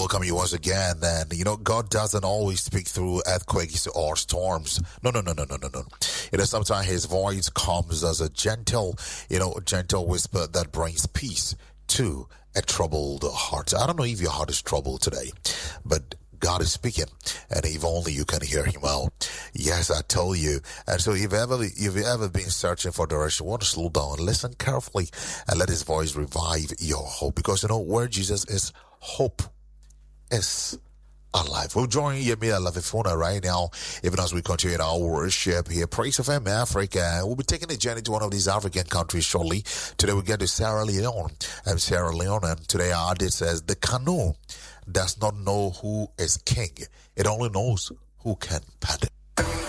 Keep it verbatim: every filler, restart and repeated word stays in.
welcome you once again. And, you know, God doesn't always speak through earthquakes or storms. No, no, no, no, no, no, no. You know, sometimes his voice comes as a gentle, you know, gentle whisper that brings peace to a troubled heart. I don't know if your heart is troubled today, but God is speaking, and if only you can hear him out. Yes, I tell you. And so if ever if you've ever been searching for direction, want to slow down, listen carefully, and let his voice revive your hope. Because, you know, where Jesus is, hope is alive. We'll join Yemi Alavifuna right now, even as we continue our worship here. Praise F M Africa. We'll be taking a journey to one of these African countries shortly. Today we get to Sierra Leone. I'm Sierra Leone, and today our audit says the canoe does not know who is king. It only knows who can paddle.